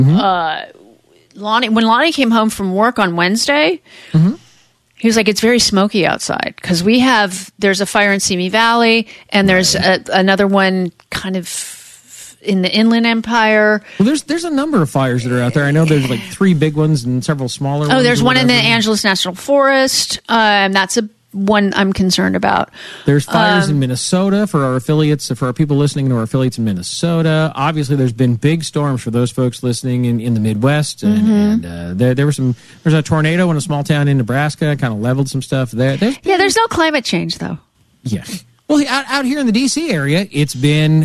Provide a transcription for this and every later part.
when Lonnie came home from work on Wednesday, he was like, it's very smoky outside because there's a fire in Simi Valley and there's another one kind of in the Inland Empire. Well, there's a number of fires that are out there. I know there's like 3 big ones and several smaller ones. Oh, there's one in the Angeles National Forest. That's one I'm concerned about. There's fires in Minnesota for our affiliates, for our people listening to our affiliates in Minnesota. Obviously, there's been big storms for those folks listening in the Midwest. And there's a tornado in a small town in Nebraska, kind of leveled some stuff there. There's no climate change, though. Yeah. Well, out here in the D.C. area, it's been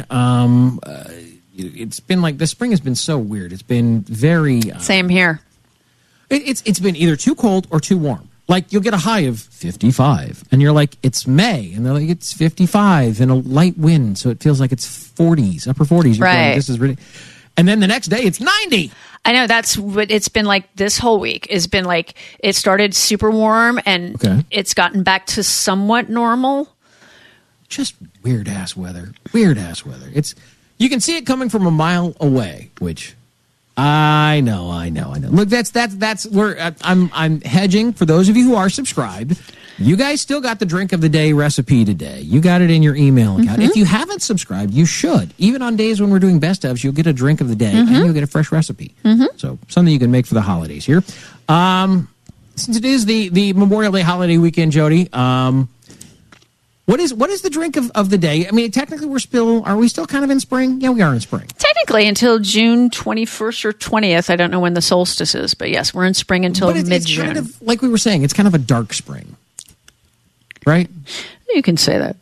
like the spring has been so weird. It's been very same here. It's been either too cold or too warm. Like you'll get a high of 55, and you're like, it's May, and they're like, it's 55 and a light wind, so it feels like it's 40s, upper 40s. You're right. Going, this is really, and then the next day it's 90. I know that's what it's been like. This whole week has been like it started super warm, and it's gotten back to somewhat normal. Just weird ass weather. It's you can see it coming from a mile away, which I know. Look, that's where I'm hedging for those of you who are subscribed. You guys still got the drink of the day recipe today. You got it in your email account. If you haven't subscribed, you should. Even on days when we're doing best ofs, you'll get a drink of the day and you'll get a fresh recipe. So something you can make for the holidays here. Since it is the Memorial Day holiday weekend, Jody, what is the drink of the day? I mean, technically, are we still kind of in spring? Yeah, we are in spring. Technically, until June 21st or 20th. I don't know when the solstice is, but yes, we're in spring until mid-June. It's kind of, like we were saying, it's kind of a dark spring, right? You can say that.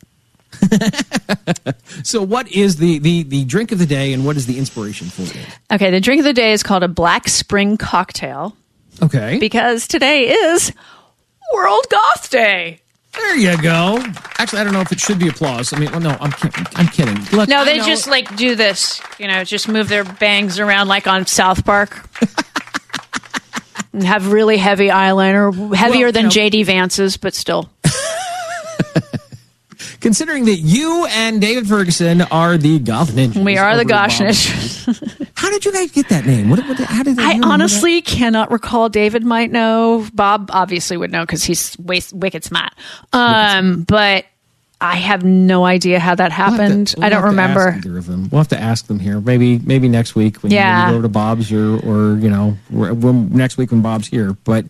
So what is the drink of the day, and what is the inspiration for it? Okay, the drink of the day is called a Black Spring Cocktail. Okay. Because today is World Goth Day. There you go. Actually, I don't know if it should be applause. I mean, well, no, I'm kidding. Look, no, they just like do this, just move their bangs around like on South Park. And have really heavy eyeliner, heavier than J.D. Vance's, but still. Considering that you and David Ferguson are the Goth Ninjas. We are the Goth Ninjas. How did you guys get that name? How did I honestly cannot recall. David might know. Bob obviously would know because he's wicked smart. But I have no idea how that happened. I don't remember. Either of them. We'll have to ask them here. Maybe next week when you go to Bob's or next week when Bob's here. But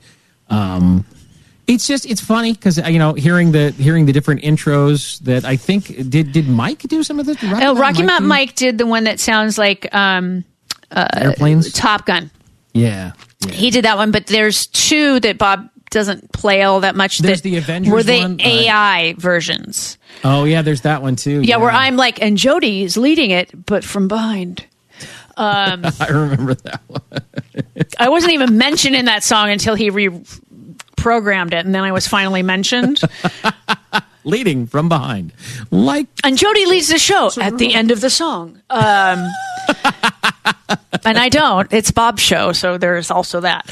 it's funny because hearing the different intros that I think did Mike do some of this? Rocky Mountain Mike did the one that sounds like airplanes, Top Gun. Yeah, he did that one. But there's 2 that Bob doesn't play all that much. There's the Avengers were the one, AI versions. Oh yeah, there's that one too. Yeah, where I'm like, and Jody is leading it, but from behind. I remember that one. I wasn't even mentioned in that song until he programmed it, and then I was finally mentioned. Leading from behind. And Jody leads the show at the end of the song. And I don't. It's Bob's show, so there's also that.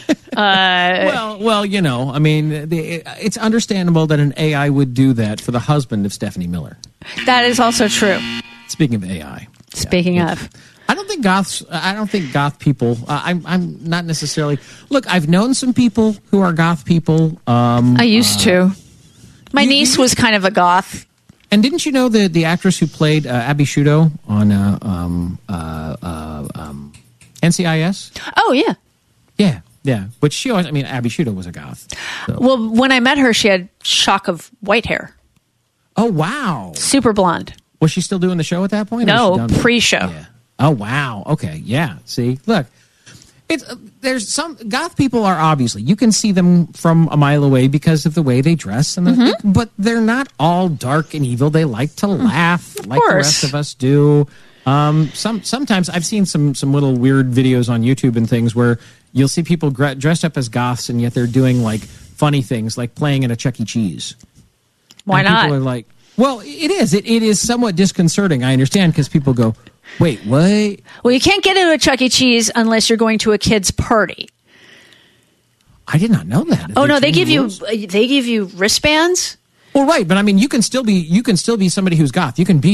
Well, I mean, it's understandable that an AI would do that for the husband of Stephanie Miller. That is also true. Speaking of AI. Speaking of. I don't think goth people. I'm not necessarily. Look, I've known some people who are goth people. I used to. My niece was kind of a goth. And didn't you know the actress who played Abby Shudo on NCIS? Oh yeah. Yeah. But she always. I mean, Abby Shudo was a goth. So. Well, when I met her, she had shock of white hair. Oh wow. Super blonde. Was she still doing the show at that point? No, pre-show. Yeah. Oh wow. Okay. Yeah. See, look, there's some goth people are obviously you can see them from a mile away because of the way they dress, but they're not all dark and evil. They like to laugh like the rest of us do. Sometimes I've seen some little weird videos on YouTube and things where you'll see people dressed up as goths and yet they're doing like funny things like playing in a Chuck E. Cheese. Why not? People are like, well, it is. It is somewhat disconcerting. I understand because people go, wait, what? Well, you can't get into a Chuck E. Cheese unless you're going to a kid's party. I did not know that. Oh no, they give you wristbands. Well, right, but I mean, you can still be somebody who's goth. You can be